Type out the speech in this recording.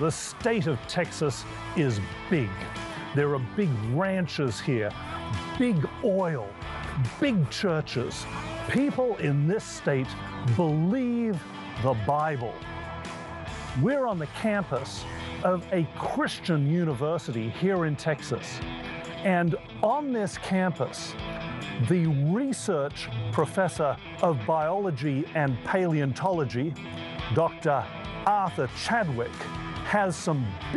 The state of Texas is big. There are big ranches here, big oil, big churches. People in this state believe the Bible. We're on the campus of a Christian university here in Texas. And on this campus, the research professor of biology and paleontology, Dr. Arthur Chadwick, has some